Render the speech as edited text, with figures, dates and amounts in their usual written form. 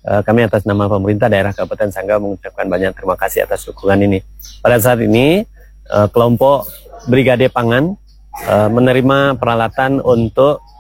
kami atas nama pemerintah daerah Kabupaten Sanggau mengucapkan banyak terima kasih atas dukungan ini. Pada saat ini kelompok Brigade Pangan menerima peralatan untuk